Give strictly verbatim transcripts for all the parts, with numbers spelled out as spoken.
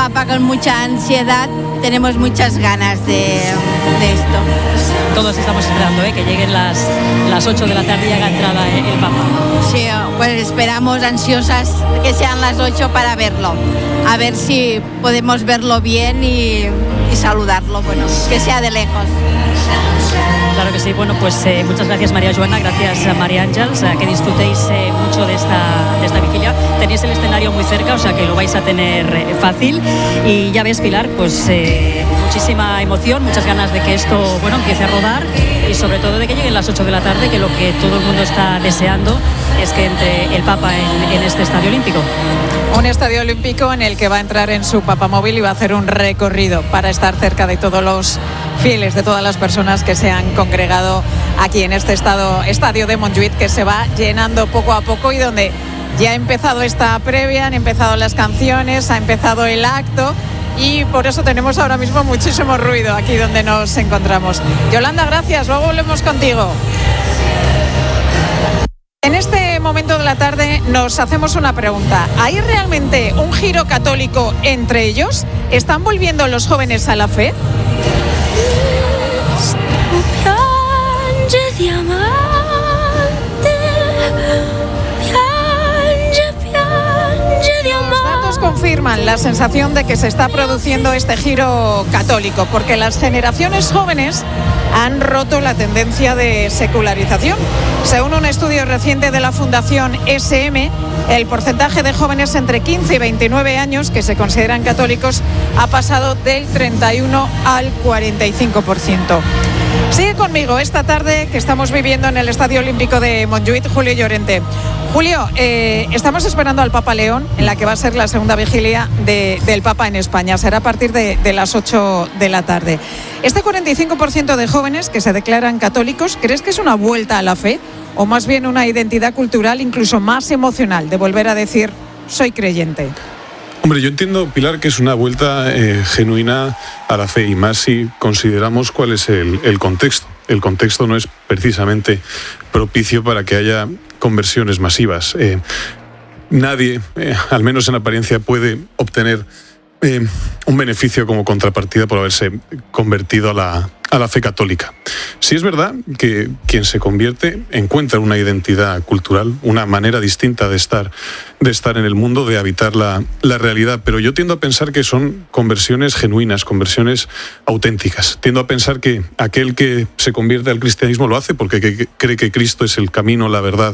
Papa con mucha ansiedad. Tenemos muchas ganas de, de esto. Todos estamos esperando ¿eh? que lleguen las, las ocho de la tarde y haga entrada el, el Papa. Sí, pues esperamos ansiosas que sean las ocho para verlo. A ver si podemos verlo bien y, y saludarlo, bueno, que sea de lejos. Claro que sí. Bueno, pues eh, muchas gracias, María Joana, gracias a María Ángeles, a que disfrutéis eh, mucho de esta, de esta vigilia. Tenéis el escenario muy cerca, o sea que lo vais a tener eh, fácil. Y ya ves, Pilar, pues eh, muchísima emoción, muchas ganas de que esto, bueno, empiece a rodar y sobre todo de que lleguen las ocho de la tarde, que lo que todo el mundo está deseando es que entre el Papa en, en este estadio olímpico. Un estadio olímpico en el que va a entrar en su papamóvil y va a hacer un recorrido para estar cerca de todos los fieles, de todas las personas que se han congregado aquí en este estado, estadio de Montjuïc, que se va llenando poco a poco y donde ya ha empezado esta previa, han empezado las canciones, ha empezado el acto y por eso tenemos ahora mismo muchísimo ruido aquí donde nos encontramos. Yolanda, gracias, luego volvemos contigo. En este momento de la tarde nos hacemos una pregunta. ¿Hay realmente un giro católico entre ellos? ¿Están volviendo los jóvenes a la fe? Los datos confirman la sensación de que se está produciendo este giro católico, porque las generaciones jóvenes han roto la tendencia de secularización. Según un estudio reciente de la Fundación S M, el porcentaje de jóvenes entre quince y veintinueve años que se consideran católicos ha pasado del treinta y uno al cuarenta y cinco por ciento. Sigue conmigo esta tarde que estamos viviendo en el Estadio Olímpico de Montjuïc, Julio Llorente. Julio, eh, estamos esperando al Papa León, en la que va a ser la segunda vigilia de, del Papa en España. Será a partir de, de las ocho de la tarde. Este cuarenta y cinco por ciento de jóvenes que se declaran católicos, ¿crees que es una vuelta a la fe? ¿O más bien una identidad cultural incluso más emocional de volver a decir, soy creyente? Hombre, yo entiendo, Pilar, que es una vuelta eh, genuina a la fe, y más si consideramos cuál es el, el contexto. El contexto no es precisamente propicio para que haya conversiones masivas. Eh, nadie, eh, al menos en apariencia, puede obtener eh, un beneficio como contrapartida por haberse convertido a la, a la fe católica. Sí es verdad que quien se convierte encuentra una identidad cultural, una manera distinta de estar, de estar en el mundo, de habitar la, la realidad, pero yo tiendo a pensar que son conversiones genuinas, conversiones auténticas. Tiendo a pensar que aquel que se convierte al cristianismo lo hace porque que, que cree que Cristo es el camino, la verdad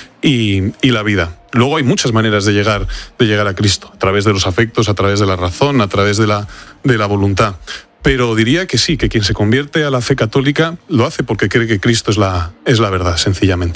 y, y la vida. Luego hay muchas maneras de llegar, de llegar a Cristo, a través de los afectos, a través de la razón, a través de la, de la voluntad. Pero diría que sí, que quien se convierte a la fe católica lo hace porque cree que Cristo es la, es la verdad, sencillamente.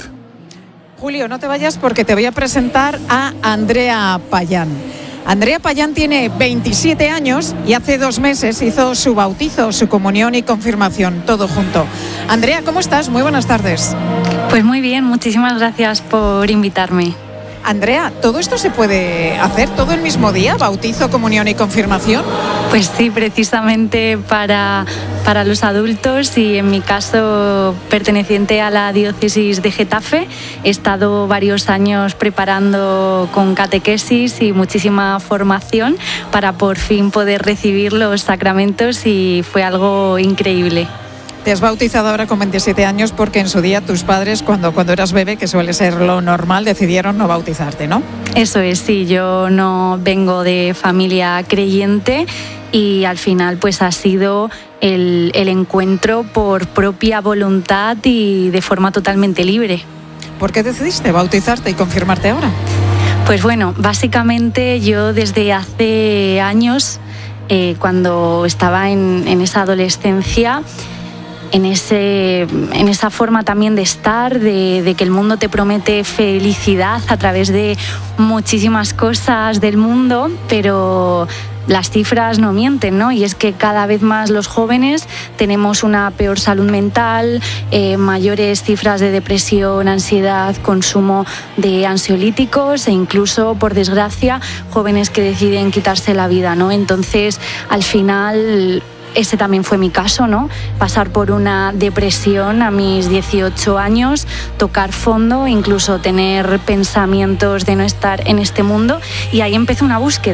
Julio, no te vayas porque te voy a presentar a Andrea Payán. Andrea Payán tiene veintisiete años y hace dos meses hizo su bautizo, su comunión y confirmación, todo junto. Andrea, ¿cómo estás? Muy buenas tardes. Pues muy bien, muchísimas gracias por invitarme. Andrea, ¿todo esto se puede hacer todo el mismo día? ¿Bautizo, comunión y confirmación? Pues sí, precisamente para, para los adultos y en mi caso perteneciente a la diócesis de Getafe. He estado varios años preparando con catequesis y muchísima formación para por fin poder recibir los sacramentos y fue algo increíble. Te has bautizado ahora con veintisiete años porque en su día tus padres, cuando, cuando eras bebé, que suele ser lo normal, decidieron no bautizarte, ¿no? Eso es, sí, yo no vengo de familia creyente y al final pues ha sido el, el encuentro por propia voluntad y de forma totalmente libre. ¿Por qué decidiste bautizarte y confirmarte ahora? Pues bueno, básicamente yo desde hace años, eh, cuando estaba en, en esa adolescencia, En, ese, en esa forma también de estar, de, de que el mundo te promete felicidad a través de muchísimas cosas del mundo, pero las cifras no mienten, ¿no? Y es que cada vez más los jóvenes tenemos una peor salud mental, eh, mayores cifras de depresión, ansiedad, consumo de ansiolíticos e incluso, por desgracia, jóvenes que deciden quitarse la vida, ¿no? Entonces, al final, ese también fue mi caso, ¿no? Pasar por una depresión a mis dieciocho años, tocar fondo, incluso tener pensamientos de no estar en este mundo, y ahí empezó una búsqueda.